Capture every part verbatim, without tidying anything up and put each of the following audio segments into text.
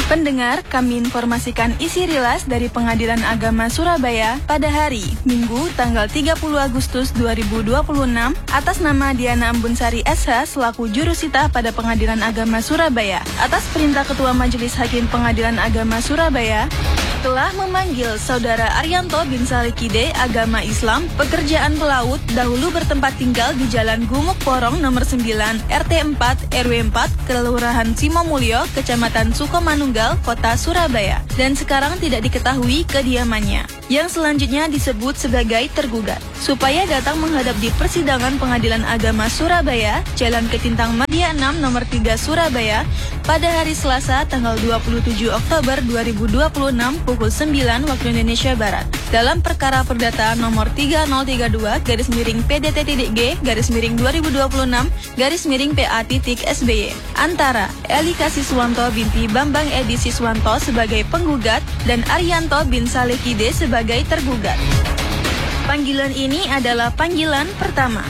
Pendengar, kami informasikan isi rilas dari Pengadilan Agama Surabaya pada hari Minggu tanggal tiga puluh Agustus dua ribu dua puluh enam atas nama Diana Ambunsari S H selaku jurusita pada Pengadilan Agama Surabaya. Atas perintah Ketua Majelis Hakim Pengadilan Agama Surabaya, telah memanggil Saudara Arianto bin Salikide, agama Islam, pekerjaan pelaut, dahulu bertempat tinggal di Jalan Gumuk Porong nomor sembilan, R T empat, R W empat, Kelurahan Simomulyo, Kecamatan Sukomanunggal, Kota Surabaya, dan sekarang tidak diketahui kediamannya, yang selanjutnya disebut sebagai tergugat, supaya datang menghadap di persidangan Pengadilan Agama Surabaya, Jalan Ketintang Madia enam nomor tiga Surabaya, pada hari Selasa tanggal dua puluh tujuh Oktober dua ribu dua puluh enam pukul sembilan waktu Indonesia Barat, dalam perkara perdata nomor tiga nol tiga dua garis miring P D T G garis miring dua ribu dua puluh enam garis miring P A S B Y antara Eli Kasiswanto binti Bambang Edi Siswanto sebagai penggugat dan Arianto bin Salikide sebagai tergugat. Panggilan ini adalah panggilan pertama.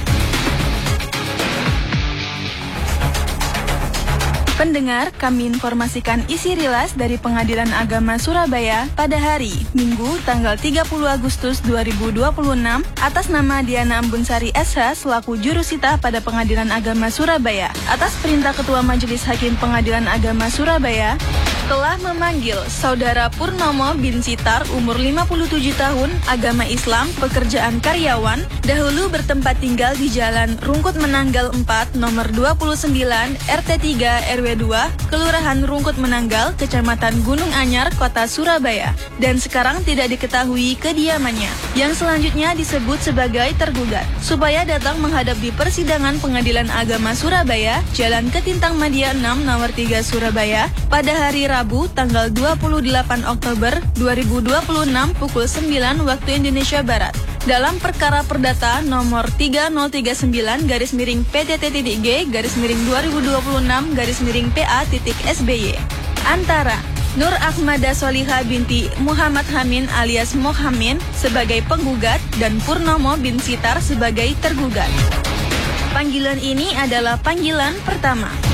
Pendengar, kami informasikan isi rilas dari Pengadilan Agama Surabaya pada hari Minggu tanggal tiga puluh Agustus dua ribu dua puluh enam atas nama Diana Ambunsari S H selaku jurusita pada Pengadilan Agama Surabaya. Atas perintah Ketua Majelis Hakim Pengadilan Agama Surabaya, telah memanggil Saudara Purnomo bin Sitar, umur lima puluh tujuh tahun, agama Islam, pekerjaan karyawan, dahulu bertempat tinggal di Jalan Rungkut Menanggal empat, nomor dua puluh sembilan, R T tiga, R W dua, Kelurahan Rungkut Menanggal, Kecamatan Gunung Anyar, Kota Surabaya, dan sekarang tidak diketahui kediamannya, yang selanjutnya disebut sebagai tergugat, supaya datang menghadap di persidangan Pengadilan Agama Surabaya, Jalan Ketintang Madia enam, nomor tiga Surabaya, pada hari Rabu tanggal dua puluh delapan Oktober dua ribu dua puluh enam pukul sembilan waktu Indonesia Barat, dalam perkara perdata nomor tiga nol tiga sembilan garis miring P D T G garis miring dua ribu dua puluh enam garis miring P A S B Y antara Nur Ahmada Soliha binti Muhammad Hamin alias Mohamin sebagai penggugat dan Purnomo bin Sitar sebagai tergugat. Panggilan ini adalah panggilan pertama.